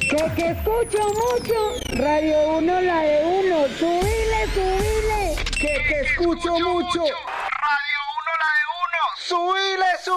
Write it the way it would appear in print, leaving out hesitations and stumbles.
Que escucho mucho. Radio 1, la de uno. Subile, subile. Que escucho mucho. Radio 1, la de uno. Subile, subile.